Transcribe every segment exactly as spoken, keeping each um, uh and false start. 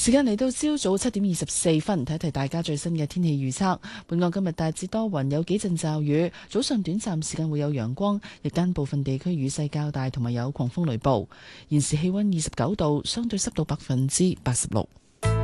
時間嚟到朝早七點二十四分，睇一睇大家最新嘅天氣預測。本港今日大致多雲，有幾陣驟雨，早上短暫時間會有陽光，日間部分地區雨勢較大，同埋有狂風雷暴。現時氣溫二十九度，相對濕度百分之八十六。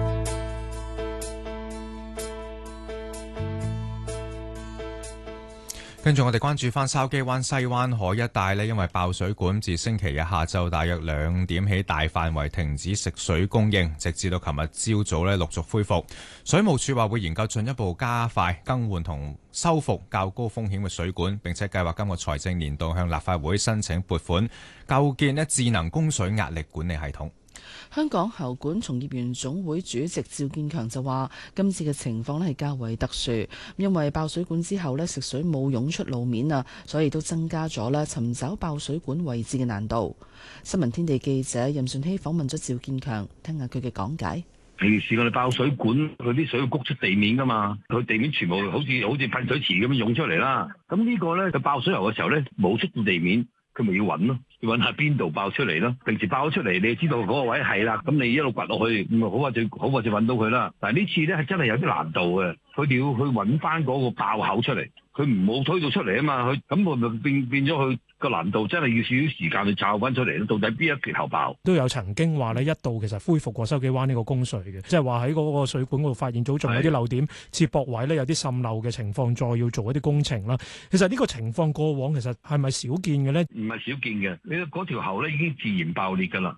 跟住我哋關注翻筲箕灣西灣河一帶呢，因為爆水管，自星期日下晝大約兩點起大範圍停止食水供應，直至到琴日朝早呢陸續恢復。水務署話會研究進一步加快更換同修復較高風險嘅水管，並且計劃今個財政年度向立法會申請撥款，構建呢智能供水壓力管理系統。 香港喉管從業員總會主席趙建強就話：今次嘅情況咧係較為特殊，因為爆水管之後咧食水冇湧出路面啊，所以都增加咗咧尋找爆水管位置嘅難度。新聞天地記者任順熙訪問咗趙建強，聽下佢嘅講解。 平時我哋爆水管，佢啲水會谷出地面噶嘛，佢地面全部好似好似噴水池咁樣湧出嚟啦。咁呢個咧，佢爆水喉嘅時候咧冇出到地面。佢咪要揾咯，要揾下邊度爆出嚟咯。平時爆咗出嚟，你知道嗰個位係啦，咁你一路掘落去，咁啊好快就好快就揾到佢啦。但係呢次咧係真係有啲難度嘅，佢哋要去揾翻嗰個爆口出嚟，佢唔好推到出嚟啊嘛，佢咁佢咪變變咗佢個難度真係要少少時間去找翻出嚟咯。到底邊一缺口爆？ 都有曾經話咧一度其實恢復過筲箕灣呢個供水嘅，即係話喺嗰個水管嗰度發現咗仲有啲漏點，接駁位咧有啲滲漏嘅情況，再要做一啲工程啦。其實呢個情況過往其實係咪少見嘅咧？ 唔係少見嘅，你嗰條喉咧已經自然爆裂㗎啦。